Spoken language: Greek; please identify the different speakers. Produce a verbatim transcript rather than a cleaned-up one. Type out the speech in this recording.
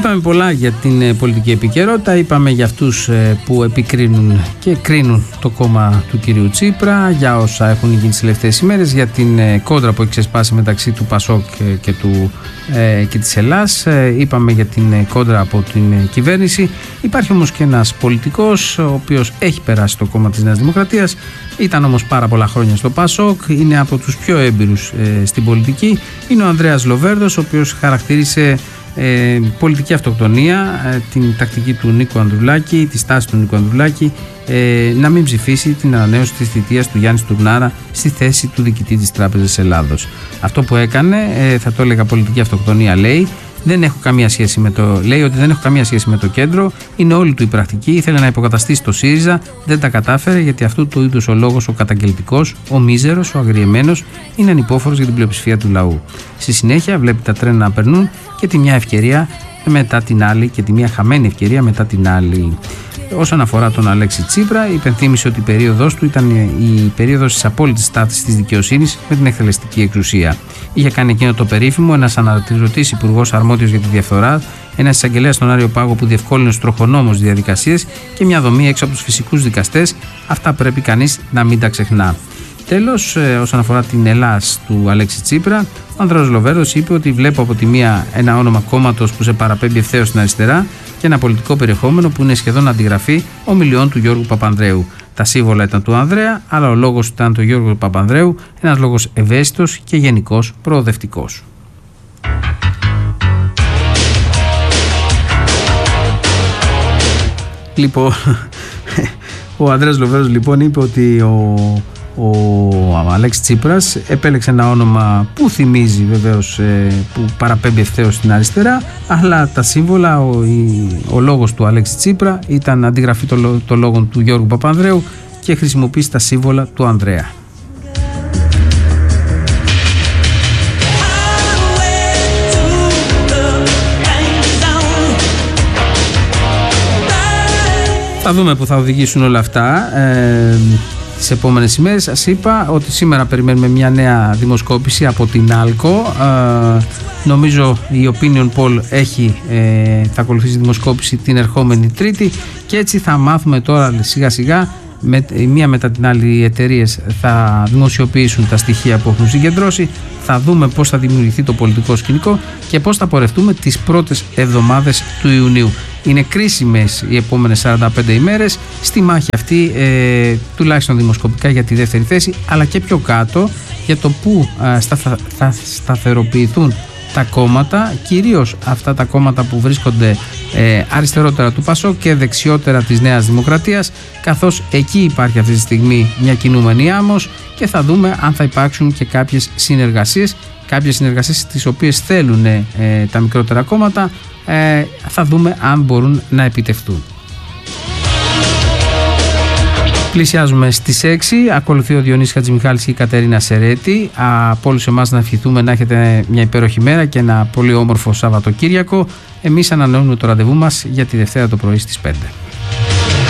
Speaker 1: Είπαμε πολλά για την πολιτική επικαιρότητα, είπαμε για αυτούς που επικρίνουν και κρίνουν το κόμμα του κυρίου Τσίπρα, για όσα έχουν γίνει τις τελευταίες ημέρες, για την κόντρα που έχει ξεσπάσει μεταξύ του Πασόκ και, του, ε, και της Ελλάς. Είπαμε για την κόντρα από την κυβέρνηση. Υπάρχει όμως και ένας πολιτικός, ο οποίος έχει περάσει το κόμμα της Νέας Δημοκρατίας, ήταν όμως πάρα πολλά χρόνια στο Πασόκ, είναι από τους πιο έμπειρους ε, στην πολιτική. Είναι ο Ανδρέας Λοβέρδος, ο οποίος χαρακτήρισε Ε, πολιτική αυτοκτονία, ε, την τακτική του Νίκου Ανδρουλάκη, τη στάση του Νίκου Ανδρουλάκη ε, να μην ψηφίσει την ανανέωση της θητείας του Γιάννη Στουρνάρα στη θέση του διοικητή της Τράπεζας Ελλάδος. Αυτό που έκανε, ε, θα το έλεγα πολιτική αυτοκτονία, λέει. Δεν έχω καμία σχέση με το, λέει ότι δεν έχω καμία σχέση με το κέντρο, είναι όλη του η πρακτική. Ήθελε να υποκαταστήσει το ΣΥΡΙΖΑ, δεν τα κατάφερε, γιατί αυτού του είδους ο λόγος, ο καταγγελτικός, ο μίζερος, ο αγριεμένος, είναι ανυπόφορος για την πλειοψηφία του λαού. Στη συνέχεια βλέπει τα τρένα να περνούν και τη μια ευκαιρία μετά την άλλη και τη μια χαμένη ευκαιρία μετά την άλλη. Όσον αφορά τον Αλέξη Τσίπρα, υπενθύμησε ότι η περίοδος του ήταν η περίοδος της απόλυτης στάθμισης της δικαιοσύνης με την εκτελεστική εξουσία. Είχε κάνει εκείνο το περίφημο, ένας αναπληρωτής υπουργός αρμόδιος για τη διαφθορά, ένας εισαγγελέας στον Άριο Πάγο που διευκόλυνε στους τροχονόμους διαδικασίες και μια δομή έξω από τους φυσικούς δικαστές. Αυτά πρέπει κανείς να μην τα ξεχνά. Τέλος, όσον αφορά την Ελλάς του Αλέξη Τσίπρα, ο Ανδρέας Λοβέρδος είπε ότι βλέπω από τη μία ένα όνομα κόμματος που σε παραπέμπει ευθέως στην αριστερά και ένα πολιτικό περιεχόμενο που είναι σχεδόν αντιγραφή ομιλιών του Γιώργου Παπανδρέου. Τα σύμβολα ήταν του Ανδρέα, αλλά ο λόγος ήταν του Γιώργου Παπανδρέου, ένας λόγος ευαίσθητος και γενικώς προοδευτικός. Λοιπόν, ο Ανδρέας Λοβέρδος λοιπόν είπε ότι ο Ο Αλέξης Τσίπρας επέλεξε ένα όνομα που θυμίζει βεβαίως, που παραπέμπει ευθέως στην αριστερά, αλλά τα σύμβολα, ο, η, ο λόγος του Αλέξη Τσίπρα ήταν αντιγραφή των το λόγων του Γιώργου Παπανδρέου και χρησιμοποίησε τα σύμβολα του Ανδρέα. Θα δούμε που θα οδηγήσουν όλα αυτά ε, τις επόμενες ημέρες. Σας είπα ότι σήμερα περιμένουμε μια νέα δημοσκόπηση από την Άλκο. Ε, νομίζω η Opinion Poll έχει, ε, θα ακολουθήσει δημοσκόπηση την ερχόμενη Τρίτη και έτσι θα μάθουμε τώρα σιγά σιγά, με, μία μετά την άλλη οι εταιρείες θα δημοσιοποιήσουν τα στοιχεία που έχουν συγκεντρώσει. Θα δούμε πώς θα δημιουργηθεί το πολιτικό σκηνικό και πώς θα πορευτούμε τις πρώτες εβδομάδες του Ιουνίου. Είναι κρίσιμες οι επόμενες σαράντα πέντε ημέρες στη μάχη αυτή, ε, τουλάχιστον δημοσκοπικά, για τη δεύτερη θέση, αλλά και πιο κάτω για το πού ε, στα, θα, θα σταθεροποιηθούν τα κόμματα, κυρίως αυτά τα κόμματα που βρίσκονται ε, αριστερότερα του Πασόκ και δεξιότερα της Νέας Δημοκρατίας, καθώς εκεί υπάρχει αυτή τη στιγμή μια κινούμενη άμμος και θα δούμε αν θα υπάρξουν και κάποιες συνεργασίες, κάποιες συνεργασίες τις οποίες θέλουν ε, τα μικρότερα κόμματα, ε, θα δούμε αν μπορούν να επιτευχθούν. Πλησιάζουμε στις έξι, ακολουθεί ο Διονύσης Χατζημιχάλης και η Κατερίνα Σερέτη. Από όλους εμάς να ευχηθούμε να έχετε μια υπέροχη μέρα και ένα πολύ όμορφο Σαββατοκύριακο. Εμείς ανανεώνουμε το ραντεβού μας για τη Δευτέρα το πρωί στις πέντε.